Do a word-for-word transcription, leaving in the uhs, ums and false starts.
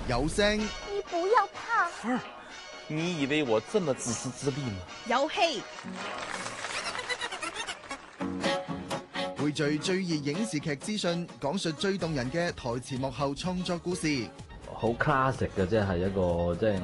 有聲。 你不要怕。 你以為我這麼自私自利嗎？ 有戲。 匯聚最熱影視劇資訊，講述最動人嘅台前幕後創作故事。 好 classic 嘅，即係一個即係。